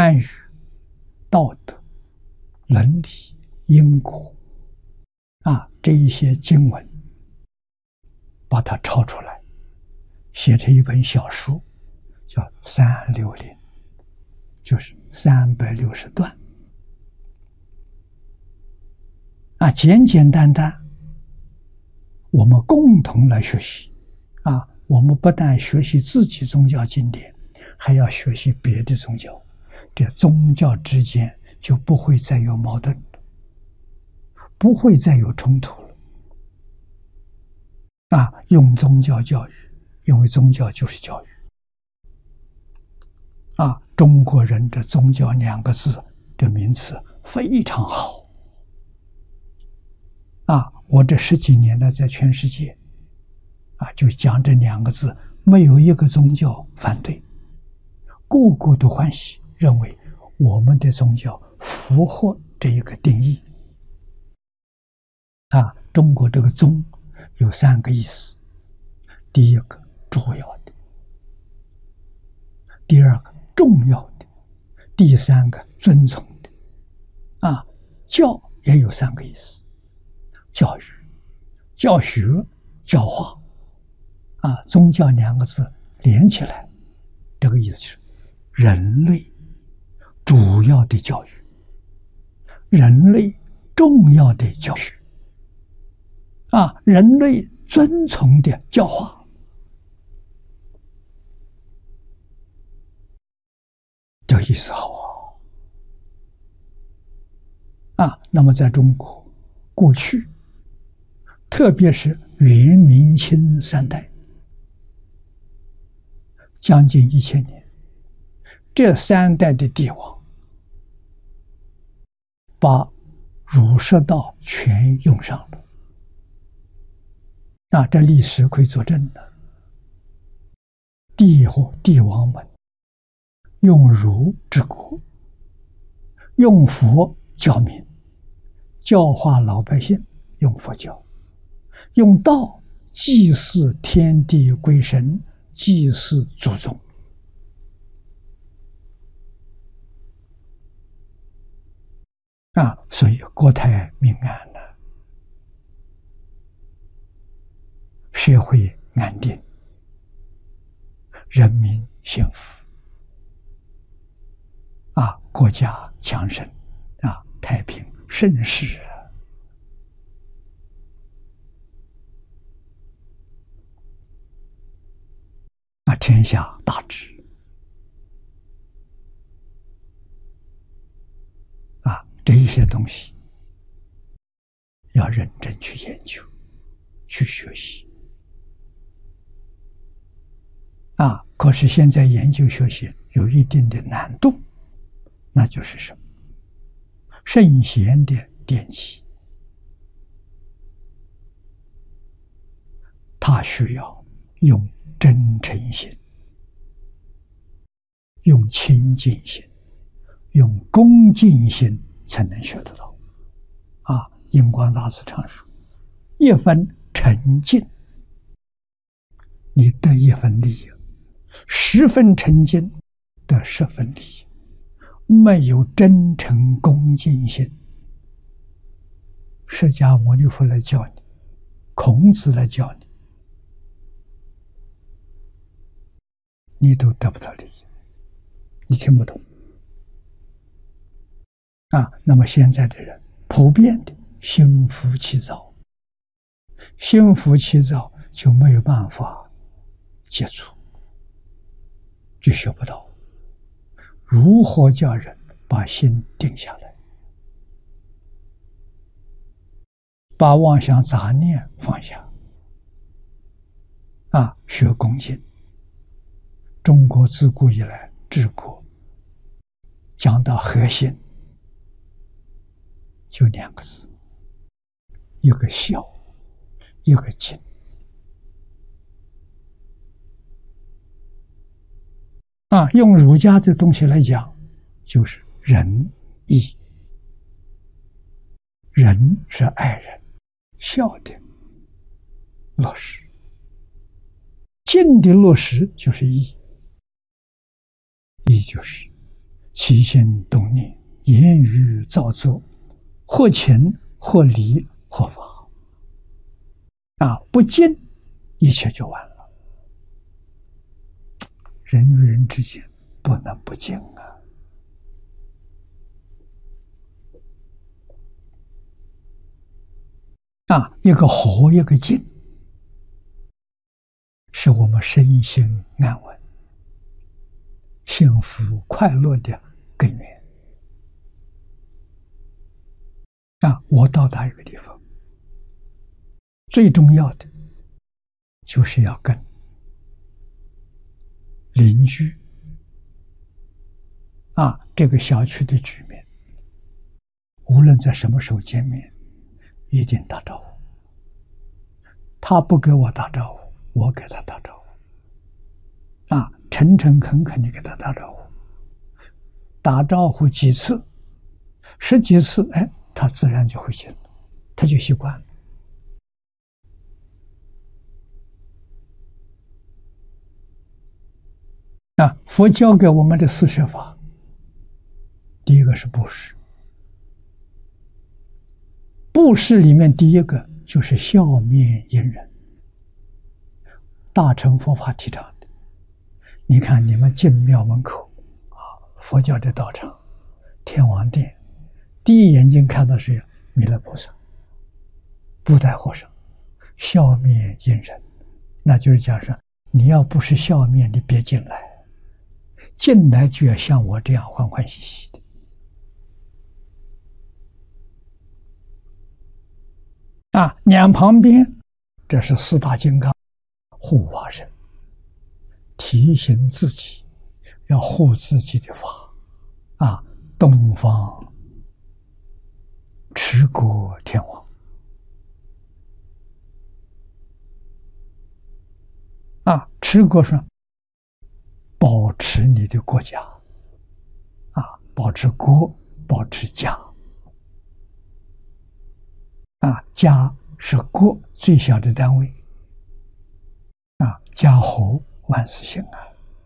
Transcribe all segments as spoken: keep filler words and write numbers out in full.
关于道德、伦理、因果啊这一些经文，把它抄出来，写成一本小书，叫《三六零》，就是三百六十段啊，简简单单，我们共同来学习啊。我们不但学习自己宗教经典，还要学习别的宗教，这宗教之间就不会再有矛盾，不会再有冲突了啊！用宗教教育，因为宗教就是教育啊！中国人这宗教两个字这名词非常好啊！我这十几年来在全世界啊，就讲这两个字，没有一个宗教反对，个个都欢喜，认为我们的宗教符合这一个定义啊。中国这个宗有三个意思，第一个主要的，第二个重要的，第三个尊崇的啊。教也有三个意思，教育、教学、教化啊，宗教两个字连起来，这个意思是人类主要的教育，人类重要的教学啊，人类遵从的教化。这个意思好啊！啊，那么在中国过去，特别是元、明、清三代，将近一千年，这三代的帝王把儒释道全用上了。那这历史可以作证的，帝或帝王们用儒治国，用佛教民，教化老百姓，用佛教，用道祭祀天地鬼神，祭祀祖宗啊，所以国泰民安了，社会安定，人民幸福啊，国家强盛啊，太平盛世啊，天下大治啊，这一些东西要认真去研究，去学习啊。可是现在研究学习有一定的难度，那就是什么？圣贤的典籍，它需要用真诚心，用清净心，用恭敬心才能学得到啊。印光大师常说，一分诚敬你得一分利益，十分诚敬得十分利益。没有真诚恭敬心，释迦牟尼佛来教你，孔子来教你，你都得不到利益，你听不懂啊。那么现在的人普遍的心浮气躁，心浮气躁就没有办法接触，就学不到如何叫人把心定下来，把妄想杂念放下啊，学恭敬。中国自古以来治国讲到核心就两个字，一个孝，一个敬啊。用儒家的东西来讲，就是仁义。仁是爱人，孝的落实，敬的落实就是义。义就是起心动念、言语造作，或情或理或法，啊，不净，一切就完了。人与人之间不能不净啊！啊，一个和，一个净，是我们身心安稳、幸福快乐的根源。啊，我到达一个地方，最重要的就是要跟邻居啊，这个小区的居民，无论在什么时候见面，一定打招呼。他不给我打招呼，我给他打招呼。啊，诚诚恳恳地给他打招呼。打招呼几次，十几次，哎，他自然就会信了，他就习惯了。啊，佛教给我们的四摄法，第一个是布施。布施里面第一个就是笑面迎人，大乘佛法提倡的。你看你们进庙门口啊，佛教的道场、天王殿，第一眼睛看到是弥勒菩萨、布袋和尚，笑面迎人，那就是讲说，你要不是笑面，你别进来，进来就要像我这样欢欢喜喜的。啊，两旁边这是四大金刚护法神，提醒自己要护自己的法。啊，东方持国天王，啊，持国说保持你的国家，啊，保持国，保持家。啊，家是国最小的单位，啊，家和万事兴安。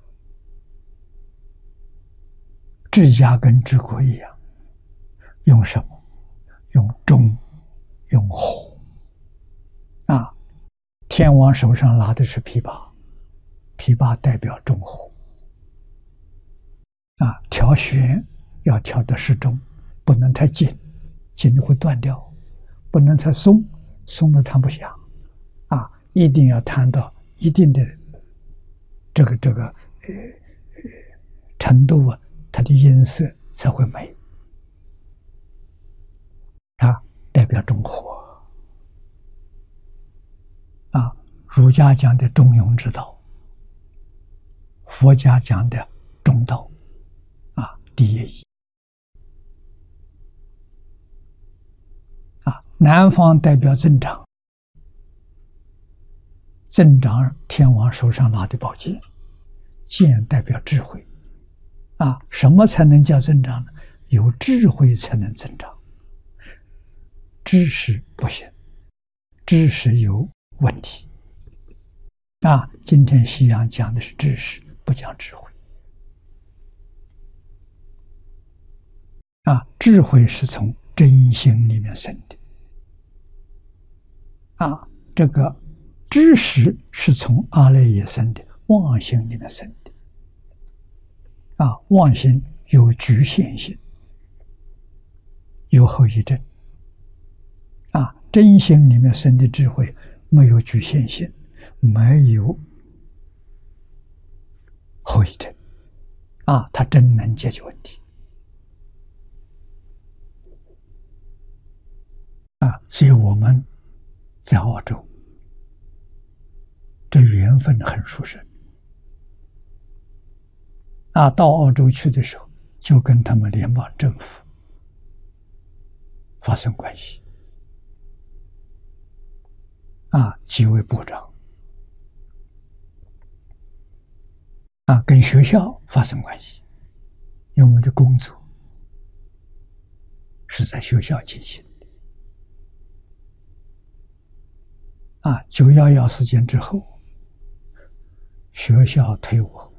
治家跟治国一样，用什么？用忠，用和。啊，天王手上拿的是琵琶，琵琶代表忠和。啊，调弦要调得适中，不能太紧，紧会断掉。不能太松，松了弹不响，啊，一定要弹到一定的这个这个呃程度啊，它的音色才会美，啊，代表中和。啊，儒家讲的中庸之道，佛家讲的中道，啊，第一义。南方代表增长，增长天王手上拿的宝剑，剑代表智慧。啊，什么才能叫增长呢？有智慧才能增长，知识不行，知识有问题。啊，今天西洋讲的是知识，不讲智慧。啊，智慧是从真心里面生的。啊，这个知识是从阿赖耶生的，妄心里面生的。啊，妄心有局限性，有后遗症。啊，真心里面生的智慧没有局限性，没有后遗症。啊，它真能解决问题。啊，所以我们在澳洲，这缘分很殊胜。啊，到澳洲去的时候，就跟他们联邦政府发生关系。啊，几位部长，啊，跟学校发生关系，因为我们的工作是在学校进行。啊，九一一事件之后，学校退伍，